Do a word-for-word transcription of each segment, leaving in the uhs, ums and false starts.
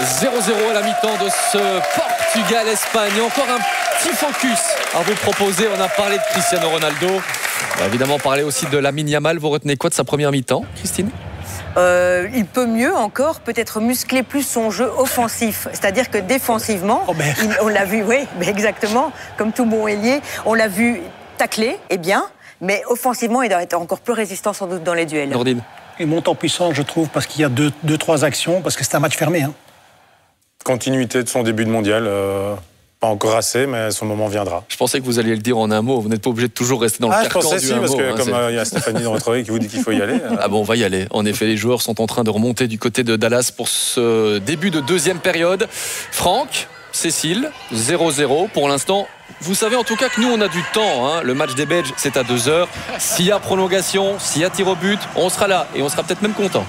zéro zéro à la mi-temps de ce Portugal-Espagne. Encore un petit focus à vous proposer. On a parlé de Cristiano Ronaldo. On va évidemment parler aussi de Lamine Yamal. Vous retenez quoi de sa première mi-temps, Christine ? Euh, il peut mieux encore, peut-être muscler plus son jeu offensif. C'est-à-dire que défensivement, oh il, on l'a vu, oui, mais exactement, comme tout bon ailier, on l'a vu tacler, et bien, mais offensivement, il doit être encore plus résistant sans doute dans les duels. Nordine. Il monte en puissance, je trouve, parce qu'il y a deux, deux trois actions, parce que c'est un match fermé. Hein. Continuité de son début de mondial. Euh... Pas encore assez, mais son moment viendra. Je pensais que vous alliez le dire en un mot. Vous n'êtes pas obligé de toujours rester dans le ah, carcan je pensais du si, un parce mot. que Hein, comme il euh, y a Stéphanie dans notre qui vous dit qu'il faut y aller. Euh... Ah bon, on va y aller. En effet, les joueurs sont en train de remonter du côté de Dallas pour ce début de deuxième période. Franck, Cécile, zéro zéro. Pour l'instant, vous savez en tout cas que nous, on a du temps. Hein. Le match des Belges, c'est à deux heures. S'il y a prolongation, s'il y a tir au but, on sera là. Et on sera peut-être même content.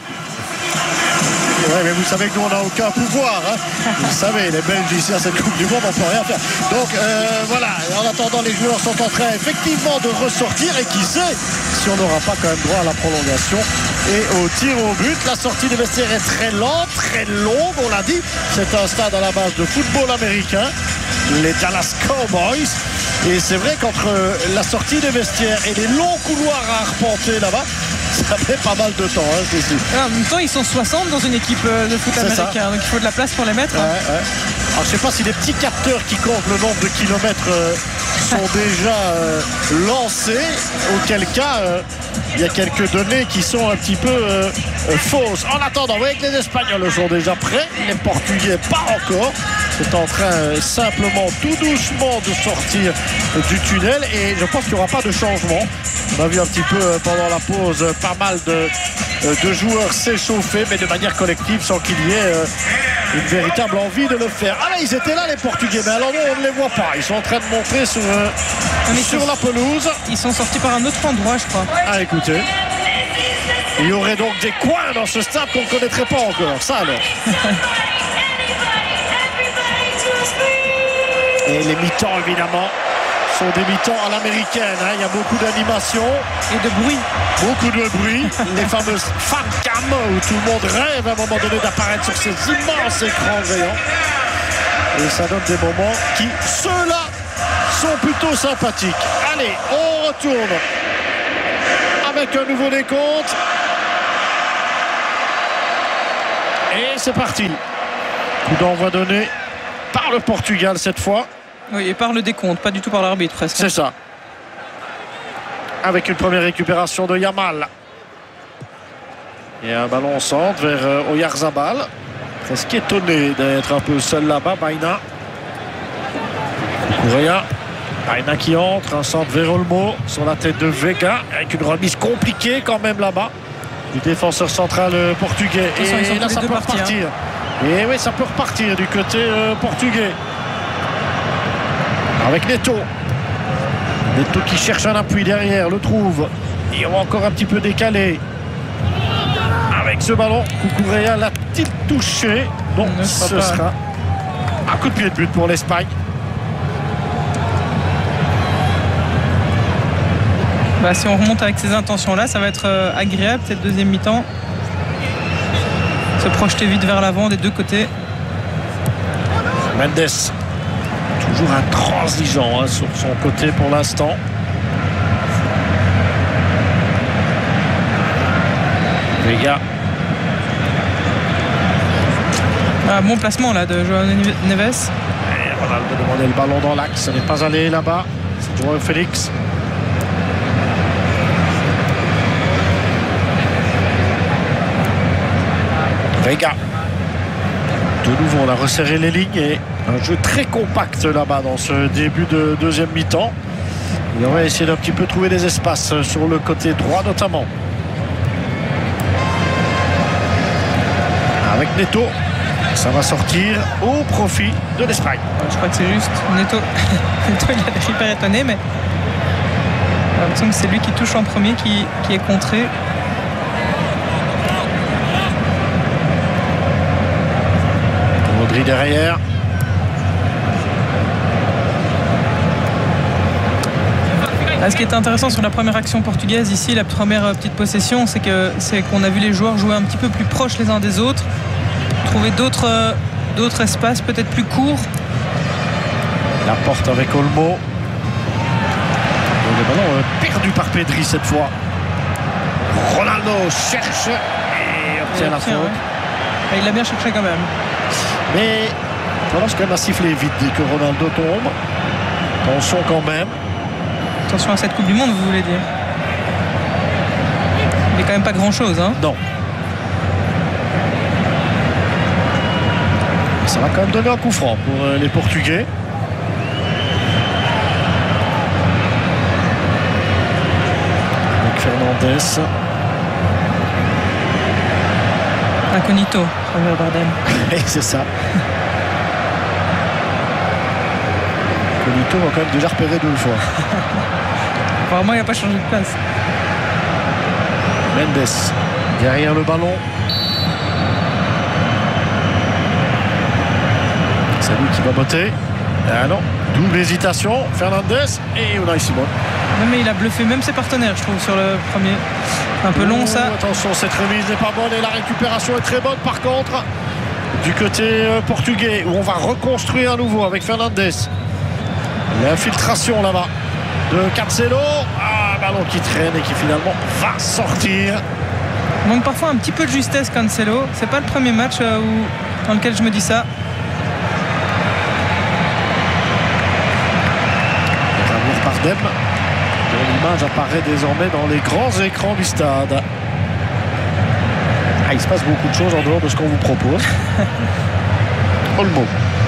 Oui, mais vous savez que nous, on n'a aucun pouvoir. Hein. Vous savez, les Belges ici à cette Coupe du Monde, on ne peut rien faire. Donc euh, voilà, en attendant, les joueurs sont en train effectivement de ressortir. Et qui sait si on n'aura pas quand même droit à la prolongation et au tir au but. La sortie des vestiaires est très lente, très longue, on l'a dit. C'est un stade à la base de football américain, les Dallas Cowboys. Et c'est vrai qu'entre la sortie des vestiaires et les longs couloirs à arpenter là-bas, ça fait pas mal de temps, hein, c'est sûr. En même temps, ils sont soixante dans une équipe de foot américain, ça. Donc il faut de la place pour les mettre. Ouais, ouais. Alors je sais pas si les petits capteurs qui comptent le nombre de kilomètres euh, sont déjà euh, lancés, auquel cas euh, il y a quelques données qui sont un petit peu euh, euh, fausses. En attendant, vous voyez que les Espagnols sont déjà prêts, les Portugais pas encore. C'est en train euh, simplement tout doucement de sortir euh, du tunnel et je pense qu'il n'y aura pas de changement. On a vu un petit peu euh, pendant la pause euh, pas mal de, euh, de joueurs s'échauffer, mais de manière collective sans qu'il y ait euh, une véritable envie de le faire. Ah là, ils étaient là les Portugais, mais alors non, on ne les voit pas. Ils sont en train de monter sur, euh, sur sont, la pelouse. Ils sont sortis par un autre endroit, je crois. Ah écoutez, il y aurait donc des coins dans ce stade qu'on ne connaîtrait pas encore. Ça alors. Et les mi-temps évidemment sont des mi-temps à l'américaine, hein. Il y a beaucoup d'animation et de bruit, beaucoup de bruit. Les fameuses fan cam où tout le monde rêve à un moment donné d'apparaître sur ces immenses écrans géants. Et ça donne des moments qui, ceux-là, sont plutôt sympathiques. Allez, on retourne avec un nouveau décompte. Et c'est parti. Coup d'envoi donné par le Portugal cette fois. Oui, et par le décompte, pas du tout par l'arbitre presque. C'est ça. Avec une première récupération de Yamal. Et un ballon au centre vers euh, Oyarzabal. Presque étonné d'être un peu seul là-bas. Baina. Correa. Baina qui entre. Un centre vers Olmo sur la tête de Vega. Avec une remise compliquée quand même là-bas. Du défenseur central euh, portugais. Et, et là, ça peut repartir. Partir. Et oui, ça peut repartir du côté euh, portugais. Avec Neto. Neto qui cherche un appui derrière, le trouve. Et on va encore un petit peu décalé. Avec ce ballon, Cucurella l'a-t-il touché? Non, ce sera un coup de pied de but pour l'Espagne. Bah, si on remonte avec ces intentions-là, ça va être euh, agréable cette deuxième mi-temps. Se projeter vite vers l'avant des deux côtés. Mendes. Toujours intransigeant hein, sur son côté pour l'instant. Vega. Ah, bon placement là de João Neves. Et Ronaldo demandait le ballon dans l'axe. Ça n'est pas allé là-bas. C'est João Félix. Vega. De nouveau, on a resserré les lignes et un jeu très compact là-bas dans ce début de deuxième mi-temps. Et on va essayer d'un petit peu trouver des espaces sur le côté droit notamment. Avec Neto, ça va sortir au profit de l'Espagne. Je crois que c'est juste Neto. Neto, il a l'air hyper étonné, mais j'ai l'impression que c'est lui qui touche en premier, qui, qui est contré. Rodri derrière. Là, ce qui est intéressant sur la première action portugaise ici, la première petite possession, c'est que c'est qu'on a vu les joueurs jouer un petit peu plus proches les uns des autres, trouver d'autres d'autres espaces peut-être plus courts. La porte avec Olmo. Le ballon euh, perdu par Pedri cette fois. Ronaldo cherche et obtient la faute. Ouais. Il l'a bien cherché quand même. Mais on lance quand même à siffler vite dès que Ronaldo tombe. Attention quand même. Attention à cette Coupe du Monde, vous voulez dire. Il n'est quand même pas grand-chose. Hein. Non. Ça va quand même donner un coup franc pour euh, les Portugais. Avec Fernandes. Incognito, Javier Bardem. C'est ça. Incognito va quand même déjà repérer deux fois. Apparemment, il n'a pas changé de place. Mendes derrière le ballon. C'est lui qui va botter. Ah non, double hésitation. Fernandes et Unai Simon. Non, mais il a bluffé même ses partenaires, je trouve, sur le premier. Un peu long, ça. Oh, attention, cette remise n'est pas bonne et la récupération est très bonne par contre du côté euh, portugais où on va reconstruire à nouveau avec Fernandes. L'infiltration là-bas de Cancelo. Ah, ballon qui traîne et qui finalement va sortir. Il manque parfois un petit peu de justesse, Cancelo. C'est pas le premier match euh, où, dans lequel je me dis ça. Javier Bardem, dont l'image apparaît désormais dans les grands écrans du stade. Ah, il se passe beaucoup de choses en dehors de ce qu'on vous propose. Olmo.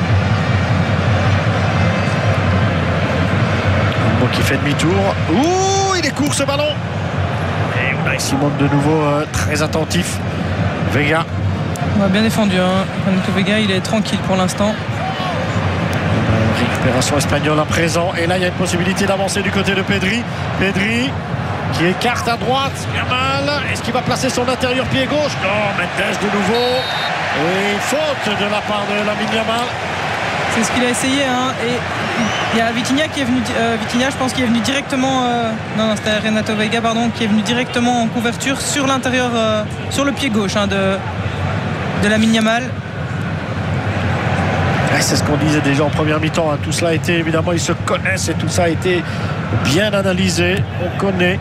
Olmo qui fait demi-tour. Ouh, il est court ce ballon. Et Unai Simon de nouveau euh, très attentif. Vega. On a bien défendu. Hein. Renato Vega, il est tranquille pour l'instant. Euh, récupération espagnole à présent. Et là, il y a une possibilité d'avancer du côté de Pedri. Pedri qui écarte à droite. Yamal. Est-ce qu'il va placer son intérieur pied gauche? Non, Mendes de nouveau. Et faute de la part de Lamine Yamal. C'est ce qu'il a essayé. Hein. Et il y a Vitinha qui est venu. Euh, Vitinha, je pense, qui est venu directement. Euh, non, non, c'était Renato Vega, pardon, qui est venu directement en couverture sur l'intérieur, euh, sur le pied gauche hein, de, de Lamine Yamal. Ouais, c'est ce qu'on disait déjà en première mi-temps. Hein. Tout cela a été, évidemment, ils se connaissent et tout ça a été bien analysé. On connaît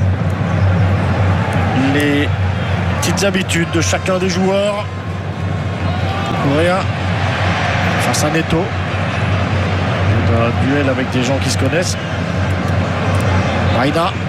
les petites habitudes de chacun des joueurs. Correa face à Neto. Dans un duel avec des gens qui se connaissent. Baina.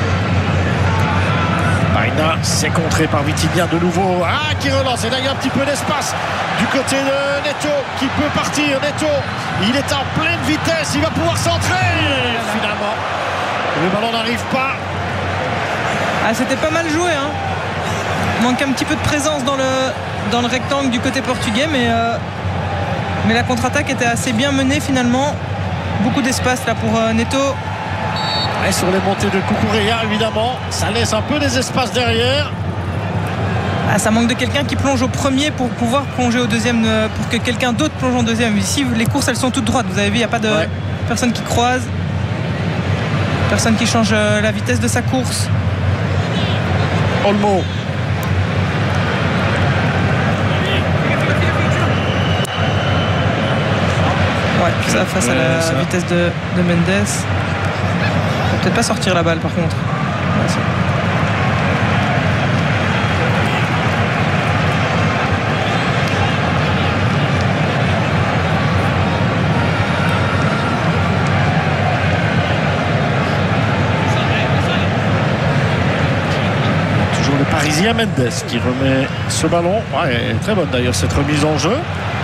Baina, c'est contré par Vitinha de nouveau. Ah, qui relance. Et là, il y a un petit peu d'espace du côté de Neto qui peut partir. Neto, il est en pleine vitesse. Il va pouvoir centrer. Finalement, le ballon n'arrive pas. Ah, c'était pas mal joué. Hein. Il manque un petit peu de présence dans le, dans le rectangle du côté portugais, mais, euh, mais la contre-attaque était assez bien menée finalement. Beaucoup d'espace là pour euh, Neto. Et sur les montées de Cucurella, évidemment, ça laisse un peu des espaces derrière. Ah, ça manque de quelqu'un qui plonge au premier pour pouvoir plonger au deuxième, euh, pour que quelqu'un d'autre plonge en deuxième. Ici, les courses, elles sont toutes droites. Vous avez vu, il n'y a pas de ouais. personne qui croise. Personne qui change euh, la vitesse de sa course. Olmo. Ouais, ça face à la ça. vitesse de, de Mendes. Il va peut-être pas sortir la balle par contre. Ouais, toujours le Parisien Mendes qui remet ce ballon. Ouais, très bonne d'ailleurs cette remise en jeu.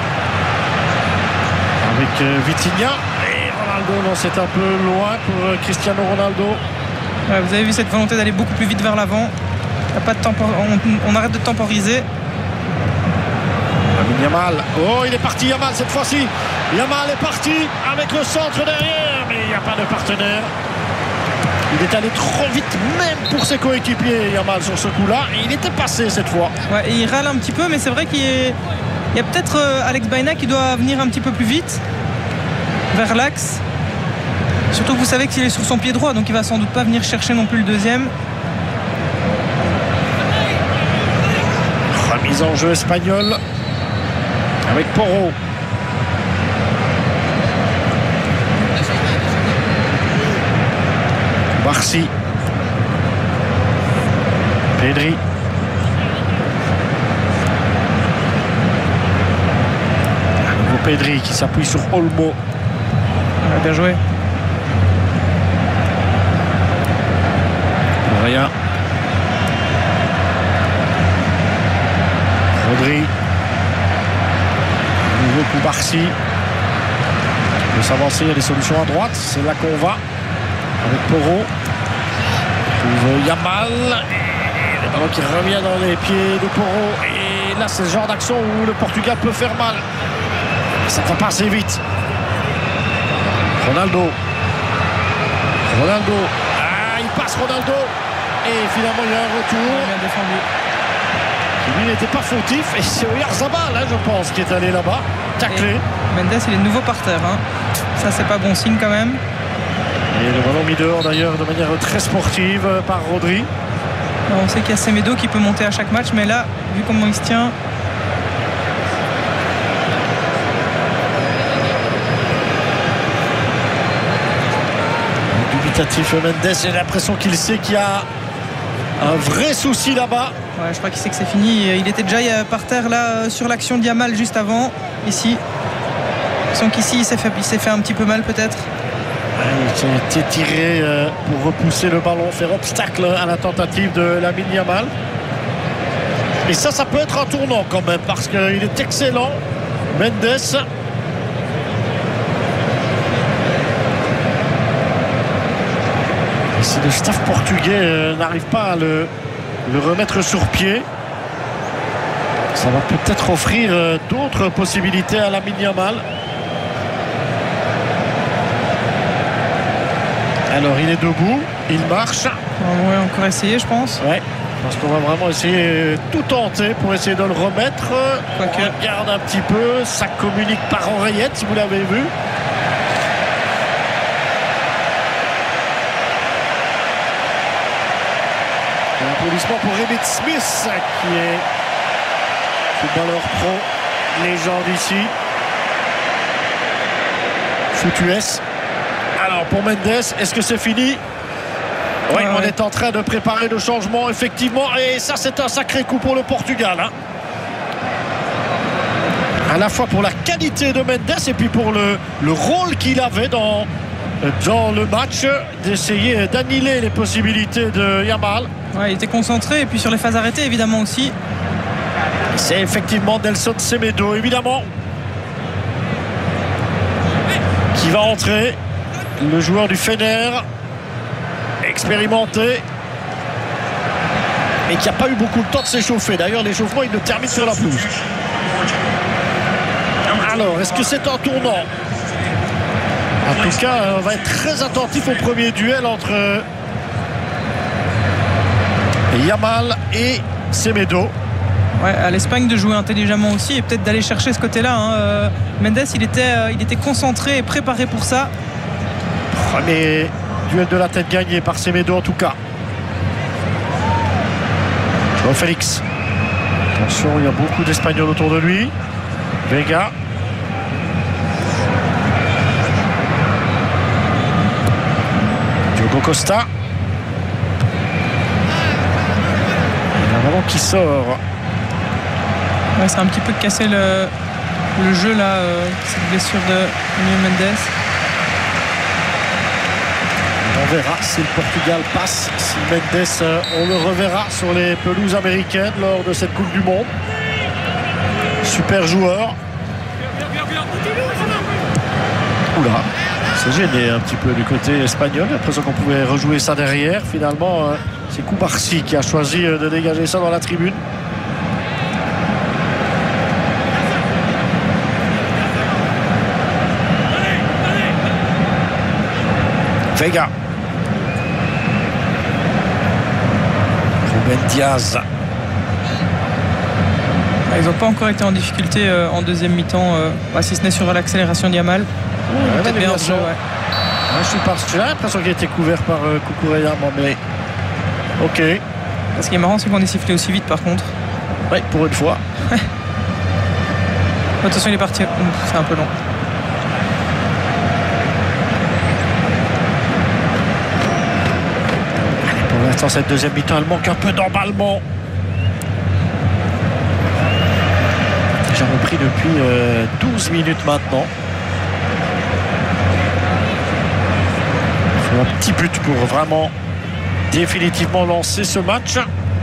Avec euh, Vitinha et Ronaldo, non, c'est un peu loin pour euh, Cristiano Ronaldo. Ouais, vous avez vu cette volonté d'aller beaucoup plus vite vers l'avant. Pas de tempor... on, on arrête de temporiser. Lamine Yamal. Oh, il est parti Yamal cette fois-ci. Yamal est parti avec le centre derrière, mais il n'y a pas de partenaire. Il est allé trop vite, même pour ses coéquipiers, Yamal, sur ce coup-là. Et il était passé cette fois. Ouais, et il râle un petit peu, mais c'est vrai qu'il est... Il y a peut-être euh, Alex Baina qui doit venir un petit peu plus vite vers l'axe. Surtout que vous savez qu'il est sur son pied droit, donc il va sans doute pas venir chercher non plus le deuxième. Remise en jeu espagnole. Avec Porro. Barcy. Pedri. Pedri qui s'appuie sur Olmo. Ouais, bien joué. Rien. Rodri. Nouveau coup Barcy. Il peut s'avancer, il y a des solutions à droite. C'est là qu'on va. Avec Porro. Trouve Yamal. Et le ballon qui revient dans les pieds de Porro. Et là, c'est le genre d'action où le Portugal peut faire mal. Ça ne va pas assez vite. Ronaldo. Ronaldo. Ah, il passe Ronaldo. Et finalement, il y a un retour. Bien défendu. Lui n'était pas fautif. Et c'est Oyarzabal, hein, je pense, qui est allé là-bas. Taclé. Et Mendes, il est de nouveau par terre. Hein. Ça, c'est pas bon signe quand même. Et le ballon mis dehors d'ailleurs de manière très sportive par Rodri. Alors, on sait qu'il y a Semedo qui peut monter à chaque match. Mais là, vu comment il se tient... Mendes, j'ai l'impression qu'il sait qu'il y a un vrai souci là-bas. Ouais, je crois qu'il sait que c'est fini. Il était déjà par terre là sur l'action de Yamal juste avant. Ici. Sans qu'ici il s'est fait, il s'est fait un petit peu mal peut-être. Ouais, il s'est tiré pour repousser le ballon, faire obstacle à la tentative de Lamine Yamal. Et ça, ça peut être un tournant quand même parce qu'il est excellent. Mendes. Si le staff portugais euh, n'arrive pas à le, le remettre sur pied, ça va peut-être offrir euh, d'autres possibilités à Lamine Yamal. Alors il est debout, il marche. On va encore essayer, je pense. Ouais, parce qu'on va vraiment essayer tout tenter pour essayer de le remettre. Quoique. On regarde un petit peu, ça communique par oreillette si vous l'avez vu. Un applaudissement pour Emmitt Smith qui est footballeur pro, légende ici. Foot U S. Alors pour Mendes, est-ce que c'est fini? Oui, ouais, on ouais. est en train de préparer le changement, effectivement. Et ça, c'est un sacré coup pour le Portugal. Hein. À la fois pour la qualité de Mendes et puis pour le, le rôle qu'il avait dans, dans le match, d'essayer d'annihiler les possibilités de Yamal. Ouais, il était concentré et puis sur les phases arrêtées évidemment aussi. C'est effectivement Nelson Semedo, évidemment, qui va entrer. Le joueur du Fener, expérimenté, mais qui n'a pas eu beaucoup de temps de s'échauffer. D'ailleurs, l'échauffement, il le termine sur la pelouse. Alors, est-ce que c'est un tournant? En tout cas, on va être très attentif au premier duel entre Yamal et Semedo. Ouais, à l'Espagne de jouer intelligemment aussi et peut-être d'aller chercher ce côté-là. Hein. Euh, Mendes, il était, euh, il était concentré et préparé pour ça. Premier duel de la tête gagné par Semedo en tout cas. João Félix. Attention, il y a beaucoup d'Espagnols autour de lui. Vega. Diogo Costa. Il y a un ballon qui sort. Ouais, c'est un petit peu de casser le, le jeu là, euh, cette blessure de Nuno Mendes. On verra si le Portugal passe, si Mendes, euh, on le reverra sur les pelouses américaines lors de cette Coupe du Monde. Super joueur. Oula, c'est gêné un petit peu du côté espagnol. J'ai l'impression qu'on pouvait rejouer ça derrière. Finalement, euh, c'est Koubarsi qui a choisi euh, de dégager ça dans la tribune. Vega. Ruben Diaz. Ils n'ont pas encore été en difficulté euh, en deuxième mi-temps, euh, bah, si ce n'est sur l'accélération de Yamal. Ouais, Peut-être bien ce jeu, ouais. Ouais, je suis pas, j'ai l'impression qu'il a été couvert par euh, Cucurella, mais ok. Ce qui est marrant, c'est qu'on est sifflé aussi vite par contre. Oui, pour une fois. Attention, il est parti. C'est un peu long. Pour l'instant, cette deuxième mi-temps, elle manque un peu d'emballement. Déjà repris depuis euh, douze minutes maintenant. Il faut un petit but pour vraiment définitivement lancer ce match.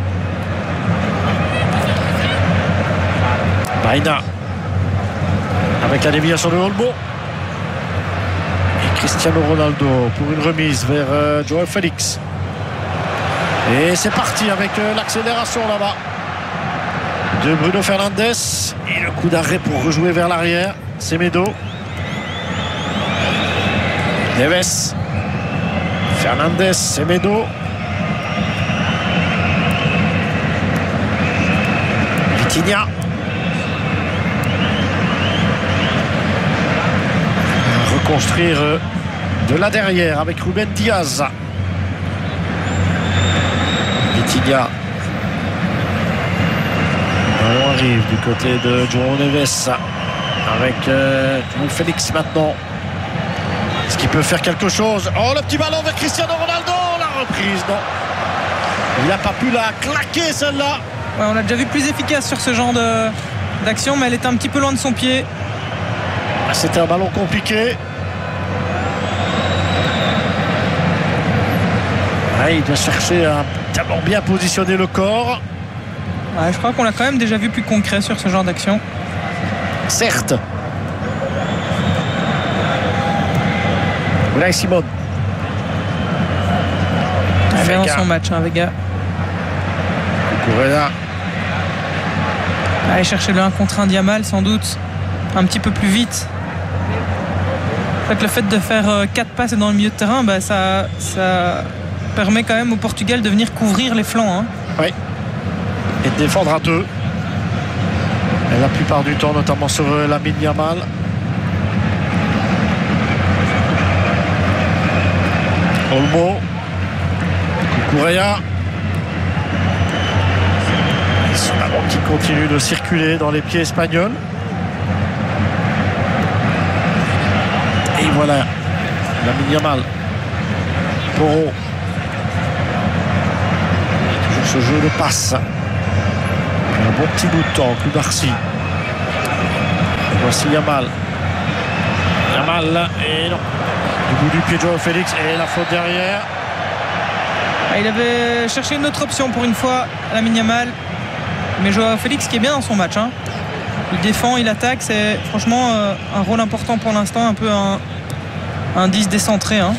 Baena avec la déviation de Olmo. Et Cristiano Ronaldo pour une remise vers euh, Joao Félix. Et c'est parti avec euh, l'accélération là-bas de Bruno Fernandes. Et le coup d'arrêt pour rejouer vers l'arrière. Semedo. Neves. Fernandes. Semedo. Vitinha. Reconstruire de là derrière avec Ruben Diaz. Vitinha. Le ballon arrive du côté de Joao Neves avec euh, Félix maintenant. Est-ce qu'il peut faire quelque chose? Oh, le petit ballon vers Cristiano Ronaldo. La reprise, non. Il n'a pas pu la claquer celle-là. Ouais, on l'a déjà vu plus efficace sur ce genre de, d'action, mais elle était un petit peu loin de son pied. C'était un ballon compliqué. Ouais, il doit chercher à d'abord bien positionner le corps. Ouais, je crois qu'on l'a quand même déjà vu plus concret sur ce genre d'action. Certes. Unai Simon. Il est dans son match, hein, Vega. Cucurella. Allez chercher le un contre un Yamal, sans doute un petit peu plus vite. En fait, le fait de faire quatre passes dans le milieu de terrain, bah, ça, ça permet quand même au Portugal de venir couvrir les flancs. Hein. Oui. Et de défendre à deux. Et la plupart du temps, notamment sur Lamine Yamal. Olmo. Cucurella. Ce ballon qui continue de circuler dans les pieds espagnols. Et voilà, Lamine Yamal. Porro. Toujours ce jeu de passe. Un bon petit bout de temps, coup d'Arcy. Voici Yamal. Yamal, et non. Du bout du pied de Joao Félix, et la faute derrière. Il avait cherché une autre option pour une fois, Lamine Yamal. Mais Joao Félix qui est bien dans son match. Hein. Il défend, il attaque. C'est franchement euh, un rôle important pour l'instant. Un peu un, un dix décentré. Hein.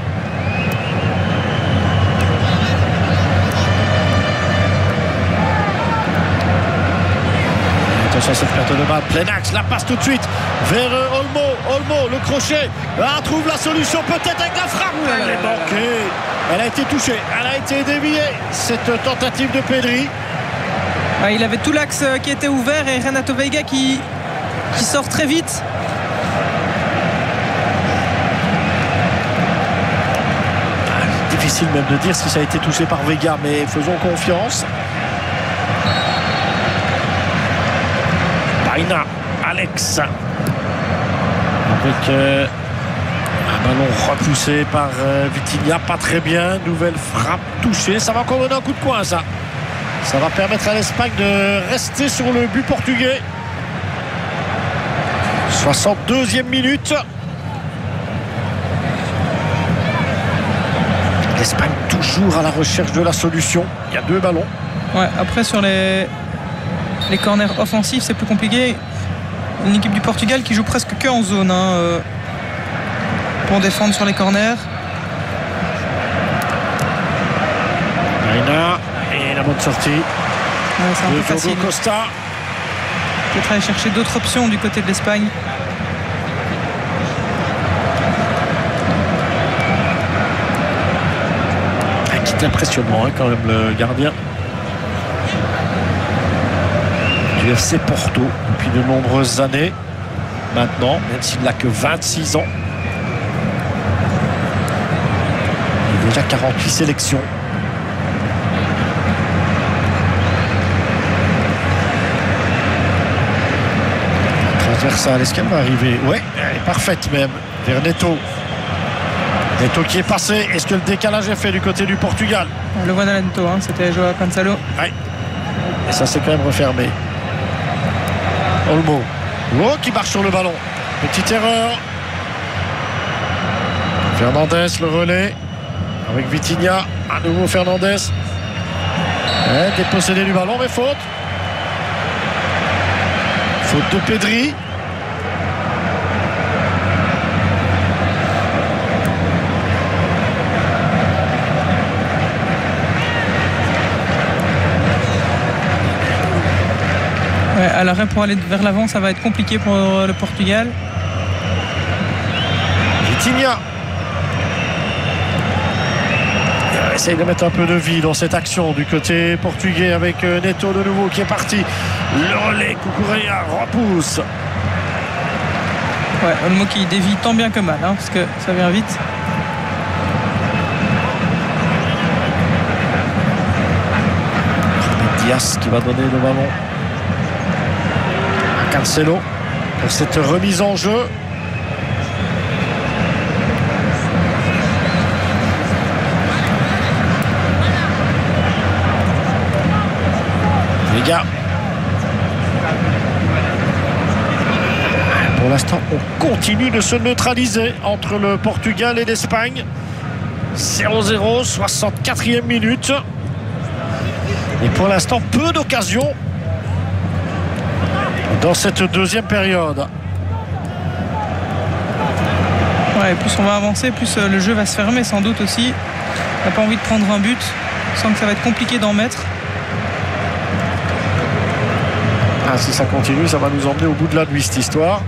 Attention à cette perte de balle. Plein axe, la passe tout de suite vers euh, Olmo. Olmo, le crochet. Ah, trouve la solution peut-être avec la frappe. Elle est manquée. Elle a été touchée. Elle a été déviée. Cette tentative de Pedri. Ouais, il avait tout l'axe qui était ouvert et Renato Veiga qui, qui sort très vite. Ah, difficile même de dire si ça a été touché par Veiga, mais faisons confiance. Baena, Alex. Avec euh, un ballon repoussé par euh, Vitinha, pas très bien. Nouvelle frappe touchée. Ça va encore donner un coup de poing, ça. Ça va permettre à l'Espagne de rester sur le but portugais. soixante-deuxième minute. L'Espagne toujours à la recherche de la solution. Il y a deux ballons. Ouais, après sur les, les corners offensifs, c'est plus compliqué. Une équipe du Portugal qui joue presque que en zone hein, euh, pour défendre sur les corners. Baena. Et la bonne sortie. Ouais, c'est un peu facile. Costa. Peut-être aller chercher d'autres options du côté de l'Espagne. Ah, qui est impressionnant hein, quand même le gardien du F C Porto depuis de nombreuses années maintenant, même s'il n'a que vingt-six ans. Il a déjà quarante-huit sélections. transversale, est-ce qu'elle va arriver? Ouais, elle est parfaite même, vers Neto. Neto qui est passé, est-ce que le décalage est fait du côté du Portugal? On le voit dans la Neto, hein. C'était Joao Cancelo. Ouais. Et ça s'est quand même refermé. Olmo. Oh, qui marche sur le ballon. Petite erreur. Fernandez, le relais. Avec Vitinha. À nouveau Fernandez. Ouais, dépossédé du ballon, mais faute. Faute de Pedri. Ouais, à l'arrêt pour aller vers l'avant, ça va être compliqué pour le Portugal. Vitinha. Il essaye de mettre un peu de vie dans cette action du côté portugais avec Neto de nouveau qui est parti. Le relais, Cucurella repousse. Ouais, Olmo qui dévie tant bien que mal, hein, parce que ça vient vite. Diaz qui va donner le ballon à Cancelo pour cette remise en jeu. Les gars, pour l'instant on continue de se neutraliser entre le Portugal et l'Espagne. Zéro zéro, soixante-quatrième minute. Et pour l'instant peu d'occasions dans cette deuxième période. Ouais, plus on va avancer, plus le jeu va se fermer sans doute aussi. On n'a pas envie de prendre un but, on sent que ça va être compliqué d'en mettre. Ah, si ça continue, ça va nous emmener au bout de la nuit cette histoire.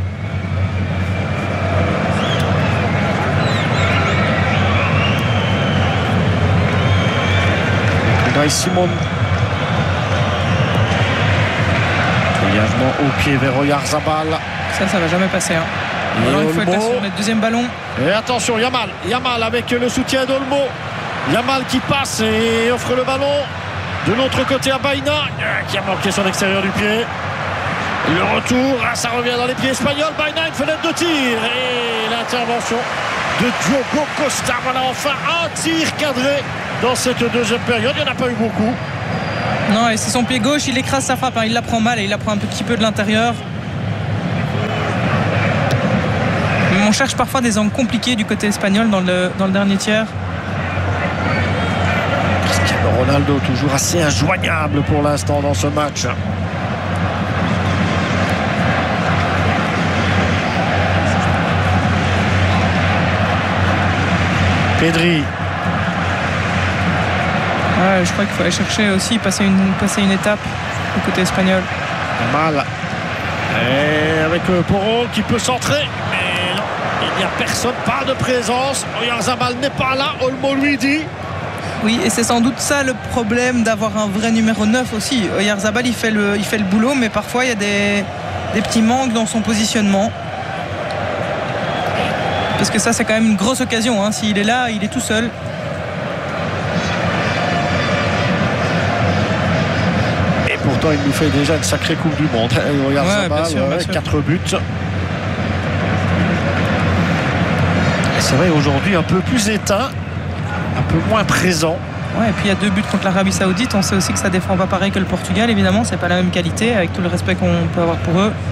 Unai Simon. Dégagement au pied vers Oyarzabal. Ça, ça va jamais passer. Hein. Alors, il faut être là sur le deuxième ballon. Et attention, Yamal. Yamal avec le soutien d'Olmo. Yamal qui passe et offre le ballon de l'autre côté à Baïna, qui a manqué son extérieur du pied. Le retour, ça revient dans les pieds espagnols. Baïna, une fenêtre de tir. Et l'intervention de Diogo Costa. Voilà enfin un tir cadré dans cette deuxième période. Il n'y en a pas eu beaucoup. Non, et c'est son pied gauche, il écrase sa frappe. Hein. Il la prend mal et il la prend un petit peu de l'intérieur. Mais on cherche parfois des angles compliqués du côté espagnol dans le, dans le dernier tiers. Cristiano Ronaldo toujours assez injoignable pour l'instant dans ce match. Pedri. Ouais, je crois qu'il faut aller chercher aussi, passer une, passer une étape du côté espagnol. Mal. Et avec Porro qui peut centrer. Mais non, il n'y a personne, pas de présence. Oyarzabal n'est pas là, Olmo lui dit. Oui, et c'est sans doute ça le problème d'avoir un vrai numéro neuf aussi. Oyarzabal, il fait le, il fait le boulot, mais parfois il y a des, des petits manques dans son positionnement. Parce que ça, c'est quand même une grosse occasion. Hein. S'il est là, il est tout seul. Et pourtant, il nous fait déjà une sacrée Coupe du Monde. Oyarzabal, ouais, ouais, quatre buts. Et c'est vrai, aujourd'hui, un peu plus éteint, un peu moins présent. Ouais, et puis il y a deux buts contre l'Arabie Saoudite. On sait aussi que ça défend pas pareil que le Portugal. Évidemment, c'est pas la même qualité, avec tout le respect qu'on peut avoir pour eux.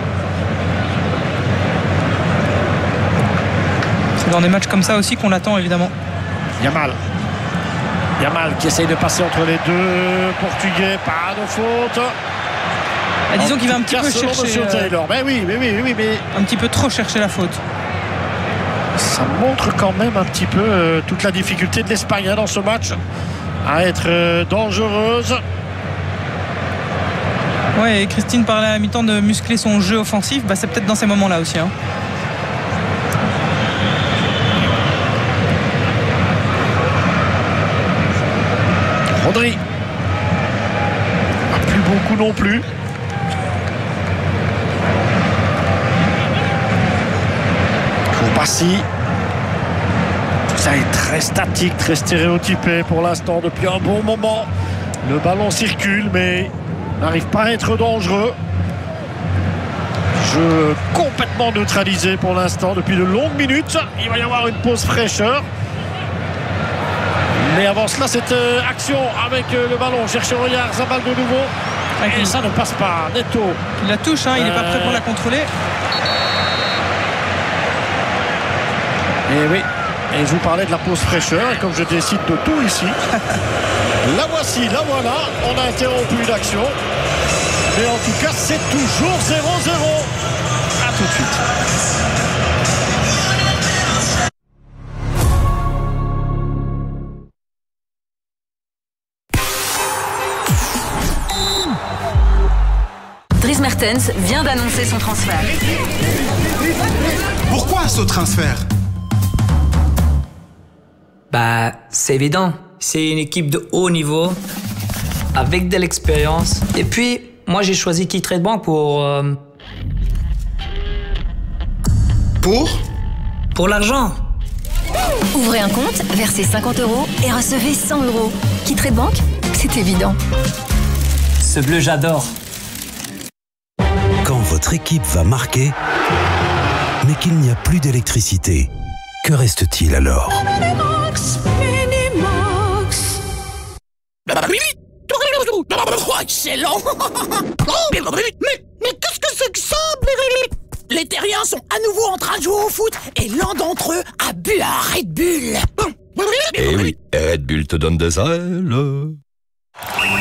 C'est dans des matchs comme ça aussi qu'on l'attend, évidemment. Yamal. Yamal qui essaye de passer entre les deux Portugais. Pas de faute. Ah, disons qu'il va un petit peu chercher. Euh... Taylor. Mais oui, mais oui, oui, mais un petit peu trop chercher la faute. Ça montre quand même un petit peu euh, toute la difficulté de l'Espagne hein, dans ce match à être euh, dangereuse. Ouais, et Christine parlait à la mi-temps de muscler son jeu offensif. Bah, c'est peut-être dans ces moments-là aussi. Hein. Rodri. Pas plus beaucoup non plus. Koumbassi. Tout ça est très statique, très stéréotypé pour l'instant depuis un bon moment. Le ballon circule mais n'arrive pas à être dangereux. Jeu complètement neutralisé pour l'instant depuis de longues minutes. Il va y avoir une pause fraîcheur. Mais avant cela, cette euh, action avec euh, le ballon. Cherche Royard, Zabal de nouveau. Et ça ne passe pas. Neto. Il la touche, hein, il n'est Euh... pas prêt pour la contrôler. Et oui. Et je vous parlais de la pause fraîcheur. Et comme je décide de tout ici, la voici, la voilà. On a interrompu l'action. Mais en tout cas, c'est toujours zéro zéro. A tout de suite. Dries Mertens vient d'annoncer son transfert. Pourquoi ce transfert? Bah, c'est évident. C'est une équipe de haut niveau, avec de l'expérience. Et puis, moi, j'ai choisi Key-Trade Bank pour... Euh... Pour Pour l'argent. Ouvrez un compte, versez cinquante euros et recevez cent euros. Key-Trade Bank, c'est évident. Ce bleu, j'adore. Quand votre équipe va marquer, mais qu'il n'y a plus d'électricité, que reste-t-il alors? Minimax, Minimax. Excellent. Mais, mais qu'est-ce que c'est que ça? Les terriens sont à nouveau en train de jouer au foot et l'un d'entre eux a bu un Red Bull. Eh oui, Red Bull te donne des ailes.